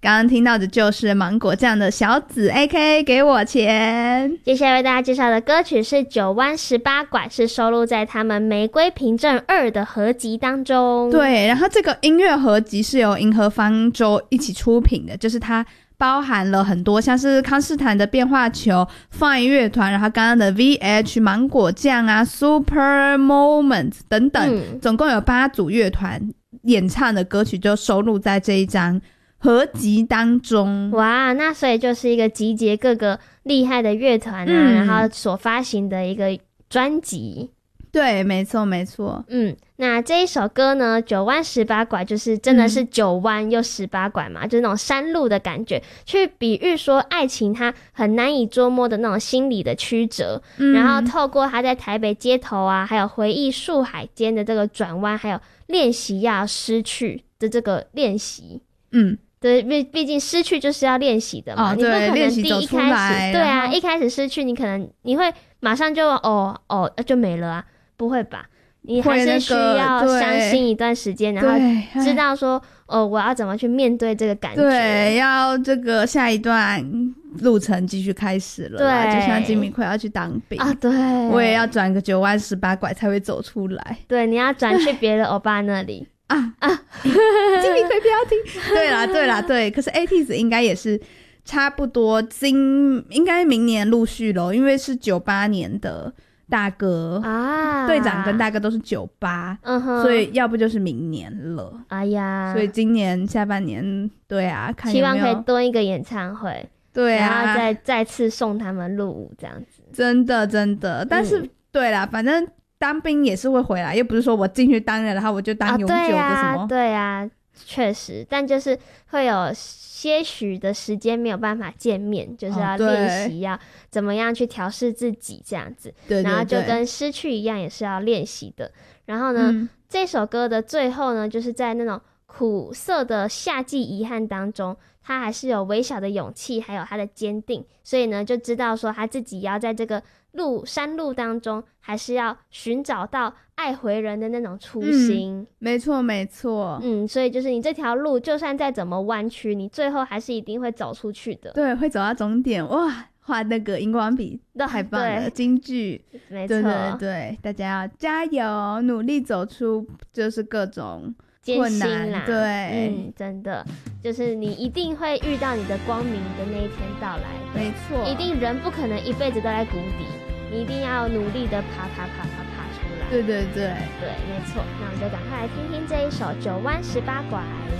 刚刚听到的就是芒果酱的小紫 AKA 给我钱。 接下来为大家介绍的歌曲是9弯18拐，是收录在他们玫瑰凭证2的合集当中。 对，然后这个音乐合集是由银河方舟一起出品的，就是它包含了很多像是康士坦的变化球、Fine 乐团，然后刚刚的 VH 芒果酱啊、Super Moment 等等，总共有8组乐团演唱的歌曲就收录在这一张合集当中。 哇，那所以就是一个集结各个厉害的乐团啊，然后所发行的一个专辑。 对，没错没错。 那这一首歌呢，9弯18拐，就是真的是9弯又18拐嘛，就是那种山路的感觉，去比喻说爱情它很难以捉摸的那种心理的曲折，然后透过他在台北街头啊，还有回忆树海间的这个转弯，还有练习要失去的这个练习，对，毕竟失去就是要练习的嘛，你不可能第一开始，对啊，一开始失去，你会马上就就没了啊，不会吧？你还是需要相信一段时间，然后知道说我要怎么去面对这个感觉。 对，要这个下一段路程继续开始了啦。对，就像金明奎要去当兵啊，对，我也要转个9弯18拐才会走出来。 对，你要转去别的欧巴那里金明奎不要听。对啦，对。可是 ATEEZ 应该也是差不多应该明年陆续咯，因为是98年的大哥啊，队长跟大哥都是98，所以要不就是明年了。哎呀，所以今年下半年，对啊，看有没有希望可以多一个演唱会， 对啊， 然后再次送他们入伍这样子。 真的，但是对啦，反正当兵也是会回来，又不是说我进去当了，然后我就当永久的什么。 对啊，确实，但就是会有些许的时间没有办法见面，就是要练习要怎么样去调试自己这样子。对，然后就跟失去一样，也是要练习的。然后呢，这首歌的最后呢，就是在那种苦涩的夏季遗憾当中，他还是有微小的勇气，还有他的坚定，所以呢，就知道说他自己要在这个山路当中，还是要寻找到爱回人的那种初心。 没错。 所以就是你这条路就算再怎么弯曲，你最后还是一定会走出去的。 对，会走到终点。哇，画那个荧光笔太棒了，金句。 没错， 对，大家要加油，努力走出就是各种困难啦。对， 真的就是你一定会遇到你的光明的那一天到来。 没错， 一定人不可能一辈子都在谷底，你一定要努力的爬出来。 对， 没错。那我们就赶快来听听这一首9弯18拐。